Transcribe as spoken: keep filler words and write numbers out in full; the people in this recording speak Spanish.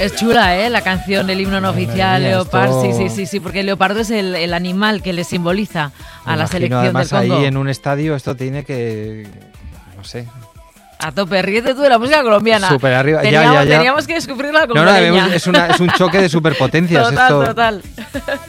Es chula, ¿eh? La canción, el himno no oficial, mía, Leopard. esto... Sí, sí, sí, sí, porque el leopardo es el, el animal que le simboliza a Me la imagino, selección además, del Congo. ahí en un estadio esto tiene que... no sé... A tope, ríete tú de la música colombiana. Súper arriba, teníamos, ya, ya, ya. Teníamos que descubrirla con No, no, es, una, es un choque de superpotencias. Total, esto... total.